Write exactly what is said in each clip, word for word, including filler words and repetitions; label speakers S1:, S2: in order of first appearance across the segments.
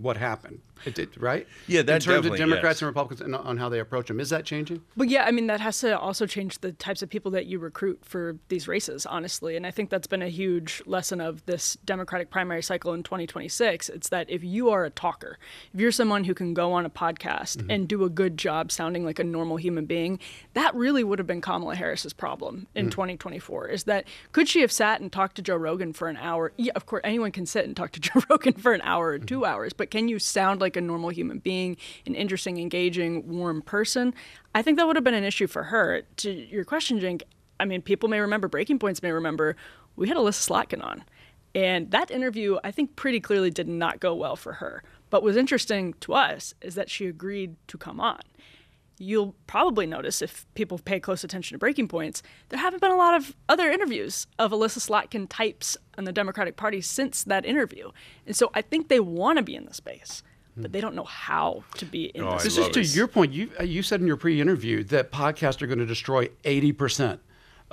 S1: what happened, it did, right?
S2: Yeah, that
S1: in terms of
S2: definitely,
S1: Democrats
S2: yes.
S1: and Republicans and on how they approach them. Is that changing?
S3: But yeah, I mean, that has to also change the types of people that you recruit for these races, honestly. And I think that's been a huge lesson of this Democratic primary cycle in twenty twenty-six. It's that if you are a talker, if you're someone who can go on a podcast mm-hmm. and do a good job sounding like a normal human being, that really would have been Kamala Harris's problem in mm-hmm. twenty twenty-four, is that could she have sat and talked to Joe Rogan for an hour? Yeah, of course, anyone can sit and talk to Joe Rogan for an hour or mm-hmm. two hours, but can you sound like a normal human being? Being an interesting, engaging, warm person? I think that would have been an issue for her. To your question, Jink, I mean, people may remember, Breaking Points may remember, we had Alyssa Slotkin on. And that interview, I think, pretty clearly did not go well for her. But what's interesting to us is that she agreed to come on. You'll probably notice, if people pay close attention to Breaking Points, there haven't been a lot of other interviews of Alyssa Slotkin types in the Democratic Party since that interview. And so I think they want to be in the space, but they don't know how to be in
S2: Oh,
S3: this.
S1: This is to your point. You you said in your pre-interview that podcasts are going to destroy eighty percent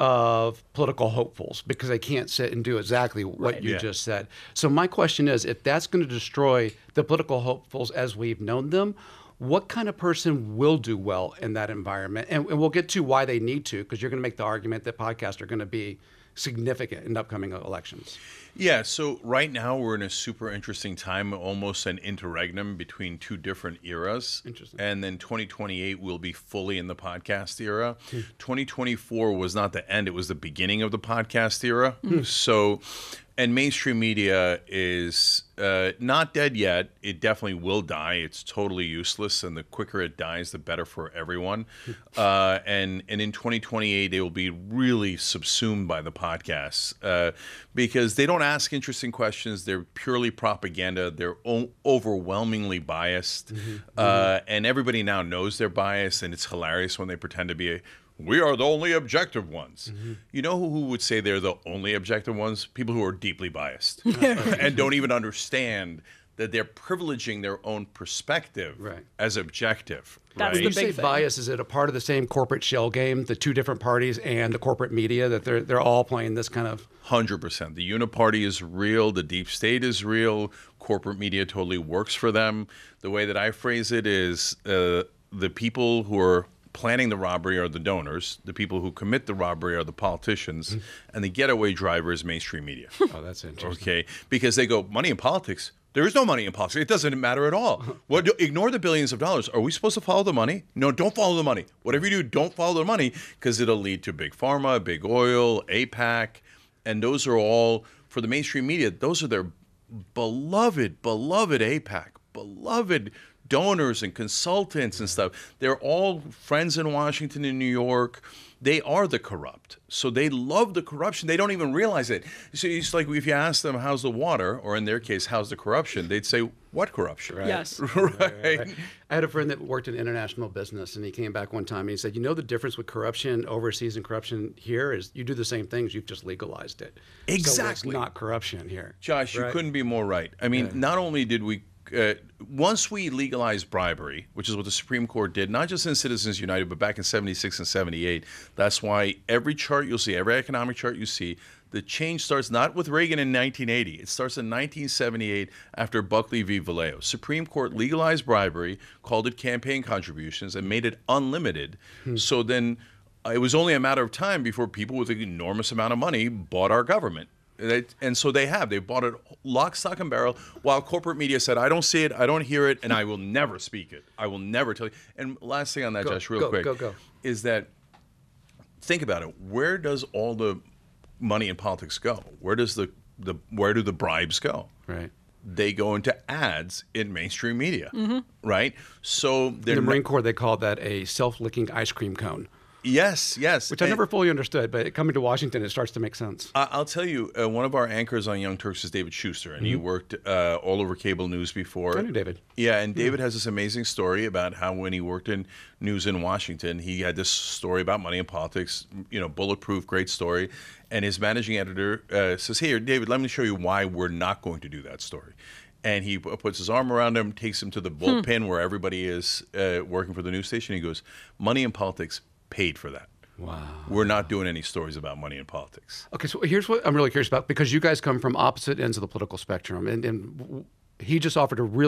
S1: of political hopefuls because they can't sit and do exactly what
S3: Right.
S1: you
S2: Yeah.
S1: just said. So my question is, if that's going to destroy the political hopefuls as we've known them, what kind of person will do well in that environment? And, and we'll get to why they need to, because you're going to make the argument that podcasts are going to be significant in upcoming elections.
S2: Yeah, so right now we're in a super interesting time, almost an interregnum between two different eras.
S1: Interesting.
S2: And then twenty twenty-eight will be fully in the podcast era. twenty twenty-four was not the end, it was the beginning of the podcast era. So, and mainstream media is uh, not dead yet. It definitely will die. It's totally useless, and the quicker it dies, the better for everyone. Uh, and and in twenty twenty-eight, they will be really subsumed by the podcasts uh, because they don't ask interesting questions. They're purely propaganda. They're o- overwhelmingly biased,
S1: Mm-hmm.
S2: uh, and everybody now knows they're biased, and it's hilarious when they pretend to be a we are the only objective ones.
S1: Mm-hmm.
S2: You know who, who would say they're the only objective ones? People who are deeply biased and don't even understand that they're privileging their own perspective
S1: Right.
S2: as objective.
S3: That's
S2: right?
S1: When you
S3: the
S1: say
S3: big thing.
S1: bias, is it a part of the same corporate shell game, the two different parties and the corporate media, that they're they're all playing this kind of...
S2: one hundred percent. The uniparty is real. The deep state is real. Corporate media totally works for them. The way that I phrase it is uh, the people who are planning the robbery are the donors. The people who commit the robbery are the politicians. And the getaway driver is mainstream media.
S1: Oh, that's interesting.
S2: Okay? Because they go, money in politics? There is no money in politics. It doesn't matter at all. What? do- Ignore the billions of dollars. Are we supposed to follow the money? No, don't follow the money. Whatever you do, don't follow the money, because it'll lead to big pharma, big oil, APAC. And those are all, for the mainstream media, those are their beloved, beloved APAC, beloved donors and consultants and stuff. They're all friends in Washington and New York. They are the corrupt. So they love the corruption. They don't even realize it. So it's like if you ask them, how's the water? Or in their case, how's the corruption? They'd say, what corruption?
S1: Right.
S3: Yes.
S2: Right.
S1: Right. I had a friend that worked in international business, and he came back one time and he said, you know, the difference with corruption overseas and corruption here is you do the same things, you've just legalized it.
S2: Exactly.
S1: So it's not corruption here.
S2: Josh, you
S1: Right?
S2: couldn't be more right. I mean,
S1: Yeah.
S2: not only did we, uh, once we legalized bribery, which is what the Supreme Court did, not just in Citizens United, but back in seventy-six and seventy-eight, that's why every chart you'll see, every economic chart you see, the change starts not with Reagan in nineteen eighty. It starts in nineteen seventy-eight after Buckley v. Vallejo. Supreme Court legalized bribery, called it campaign contributions, and made it unlimited. So then uh, it was only a matter of time before people with an enormous amount of money bought our government. They, and so they have. They bought it lock, stock, and barrel, while corporate media said, I don't see it, I don't hear it, and I will never speak it. I will never tell you. And last thing on that,
S1: Go,
S2: Josh, real
S1: go,
S2: quick,
S1: go, go.
S2: is that, think about it. Where does all the money in politics go? Where does the, the where do the bribes go?
S1: Right.
S2: They go into ads in mainstream media, right? So
S1: In
S2: they're
S1: the Marine
S2: not-
S1: Corps, they called that a self-licking ice cream cone,
S2: yes, yes.
S1: which I
S2: And-
S1: never fully understood, but coming to Washington, it starts to make sense.
S2: I- I'll tell you, uh, one of our anchors on Young Turks is David Schuster, and he worked uh, all over cable news before.
S1: I knew David.
S2: Yeah, and David has this amazing story about how when he worked in news in Washington, he had this story about money and politics, you know, bulletproof, great story. And his managing editor uh, says, hey, David, let me show you why we're not going to do that story. And he p- puts his arm around him, takes him to the bullpen where everybody is uh, working for the news station. He goes, money and politics paid for that.
S1: Wow.
S2: We're not doing any stories about money and politics.
S1: Okay, so here's what I'm really curious about, because you guys come from opposite ends of the political spectrum, and, and w- he just offered a really